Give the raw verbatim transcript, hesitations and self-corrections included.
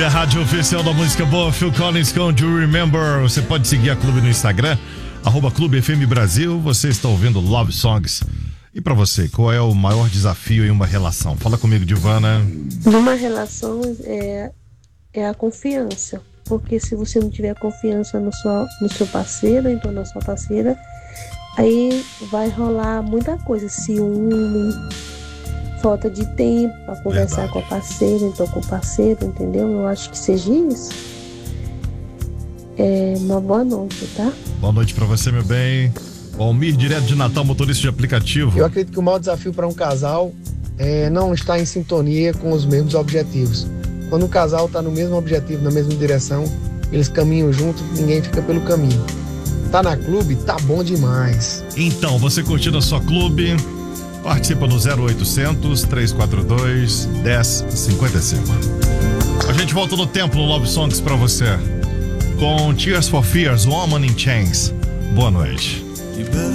Clube, a rádio oficial da música boa. Phil Collins com Do You Remember. Você pode seguir a Clube no Instagram, arroba Clube F M Brasil. Você está ouvindo Love Songs. E pra você, qual é o maior desafio em uma relação? Fala comigo, Divana. Numa relação é, é a confiança. Porque se você não tiver confiança no, sua, no seu parceiro, então na sua parceira, aí vai rolar muita coisa. Ciúme, falta de tempo para conversar Verdade. com a parceira, então com o parceiro, entendeu? Eu acho que seja isso. É uma boa noite, tá? Boa noite pra você, meu bem. Almir, direto de Natal, motorista de aplicativo. Eu acredito que o maior desafio para um casal é não estar em sintonia com os mesmos objetivos. Quando o casal está no mesmo objetivo, na mesma direção, eles caminham juntos, ninguém fica pelo caminho. Tá na clube? Tá bom demais. Então, você curtindo a sua clube, participa no zero oitocentos, trezentos e quarenta e dois, dez cinquenta e cinco. A gente volta no tempo no Love Songs pra você. Com Tears for Fears, Woman in Chains. Boa noite.